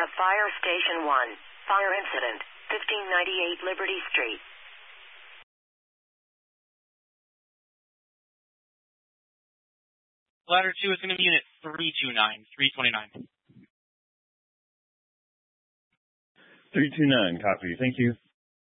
have Fire Station 1. Fire incident, 1598 Liberty Street. Ladder 2 is going to be unit 329. 329, copy. Thank you.